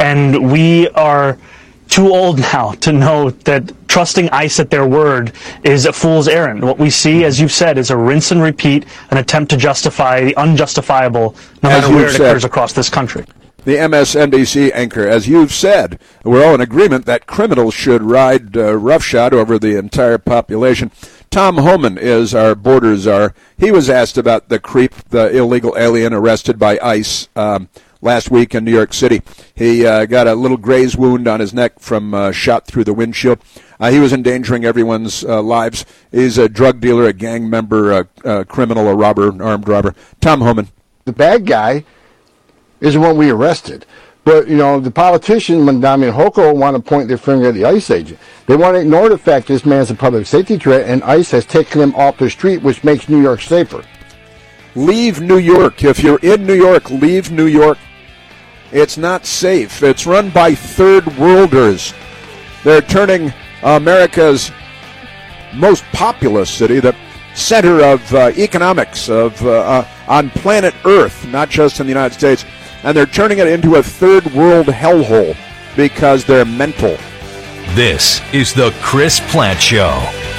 And we are too old now to know that trusting ICE at their word is a fool's errand. What we see, as you've said, is a rinse and repeat, an attempt to justify the unjustifiable, no matter where it occurs across this country. The MSNBC anchor, as you've said, we're all in agreement that criminals should ride roughshod over the entire population. Tom Homan is our border czar. He was asked about the creep, the illegal alien arrested by ICE last week in New York City. He got a little graze wound on his neck from a shot through the windshield. He was endangering everyone's lives. He's a drug dealer, a gang member, a criminal, a robber, an armed robber. Tom Homan. The bad guy is the one we arrested. But, the politicians, Mandami and Hochul, want to point their finger at the ICE agent. They want to ignore the fact this man's a public safety threat, and ICE has taken him off the street, which makes New York safer. Leave New York. If you're in New York, leave New York. It's not safe. It's run by third worlders. They're turning America's most populous city, the center of economics on planet Earth, not just in the United States, and they're turning it into a third world hellhole because they're mental. This is the Chris Plante Show.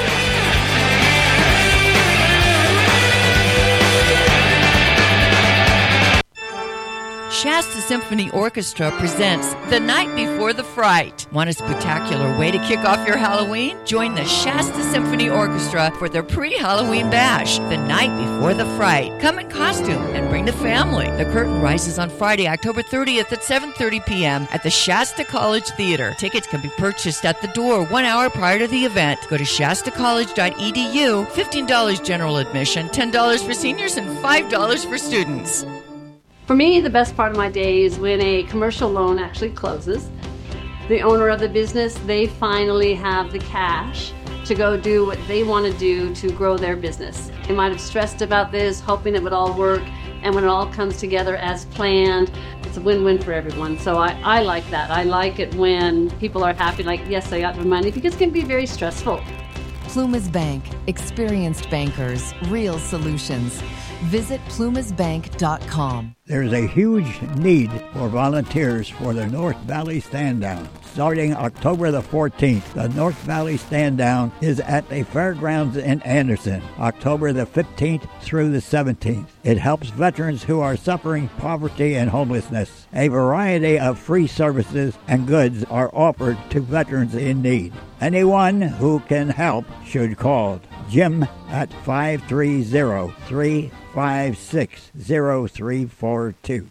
Shasta Symphony Orchestra presents The Night Before the Fright. Want a spectacular way to kick off your Halloween? Join the Shasta Symphony Orchestra for their pre-Halloween bash, The Night Before the Fright. Come in costume and bring the family. The curtain rises on Friday, October 30th at 7:30 p.m. at the Shasta College Theater. Tickets can be purchased at the door 1 hour prior to the event. Go to shastacollege.edu. $15 general admission, $10 for seniors, and $5 for students. For me, the best part of my day is when a commercial loan actually closes. The owner of the business, they finally have the cash to go do what they want to do to grow their business. They might have stressed about this, hoping it would all work, and when it all comes together as planned, it's a win-win for everyone. So I like that. I like it when people are happy, like, yes, I got my money, because it can be very stressful. Plumas Bank. Experienced bankers. Real solutions. Visit plumasbank.com. There's a huge need for volunteers for the North Valley Stand Down. Starting October the 14th, the North Valley Stand Down is at the Fairgrounds in Anderson, October the 15th through the 17th. It helps veterans who are suffering poverty and homelessness. A variety of free services and goods are offered to veterans in need. Anyone who can help should call Jim at 530-356-0342.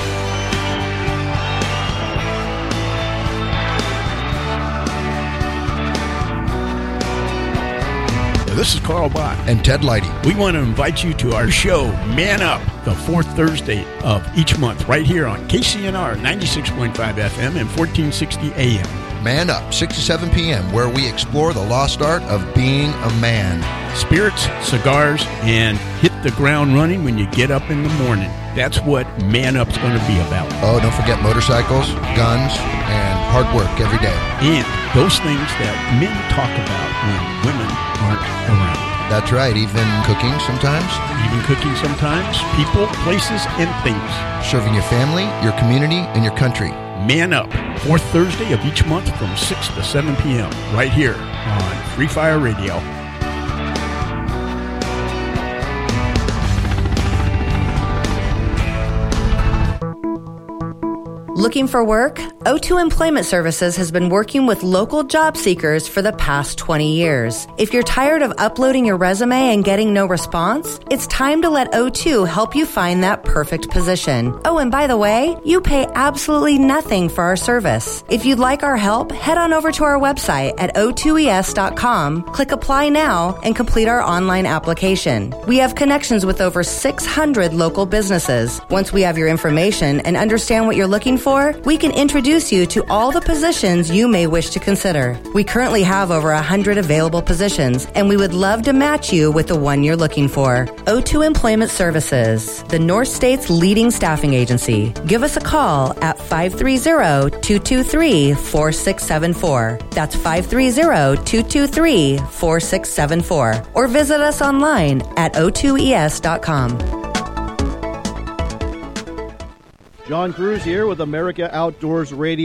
This is Carl Bach and Ted Leidy. We want to invite you to our show, Man Up, the fourth Thursday of each month, right here on KCNR 96.5 FM and 1460 AM. Man Up, 6 to 7 p.m., where we explore the lost art of being a man. Spirits, cigars, and hit the ground running when you get up in the morning. That's what Man Up's going to be about. Oh, don't forget motorcycles, guns, and hard work every day. And those things that men talk about when women aren't around. That's right, even cooking sometimes. Even cooking sometimes. People, places, and things. Serving your family, your community, and your country. Man Up, fourth Thursday of each month from 6 to 7 p.m. right here on Free Fire Radio. Looking for work? O2 Employment Services has been working with local job seekers for the past 20 years. If you're tired of uploading your resume and getting no response, it's time to let O2 help you find that perfect position. Oh, and by the way, you pay absolutely nothing for our service. If you'd like our help, head on over to our website at o2es.com, click Apply Now, and complete our online application. We have connections with over 600 local businesses. Once we have your information and understand what you're looking for, we can introduce you to all the positions you may wish to consider. We currently have over 100 available positions, and we would love to match you with the one you're looking for. O2 Employment Services, the North State's leading staffing agency. Give us a call at 530-223-4674. That's 530-223-4674. Or visit us online at o2es.com. John Cruz here with America Outdoors Radio.